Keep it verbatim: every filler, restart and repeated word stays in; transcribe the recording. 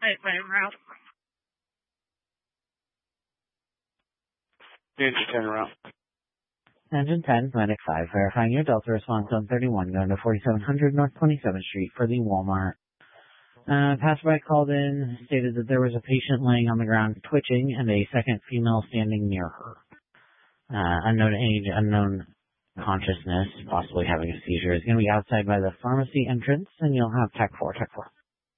Wait, wait, route. Engine ten route. Engine ten, Medic five, verifying your Delta response on thirty-one, going to forty-seven hundred North twenty-seventh Street for the Walmart. Uh, passerby called in, stated that there was a patient laying on the ground twitching and a second female standing near her. Uh, unknown age, unknown consciousness, possibly having a seizure, is going to be outside by the pharmacy entrance, and you'll have Tech four, Tech four.